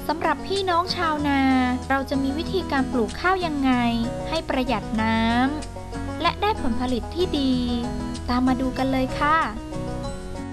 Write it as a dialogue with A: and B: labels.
A: สำหรับพี่น้องชาวนาเราจะมีวิธีการปลูกข้าวยังไงให้ประหยัดน้ำและได้ผลผลิตที่ดีตามมาดูกันเลยค่ะ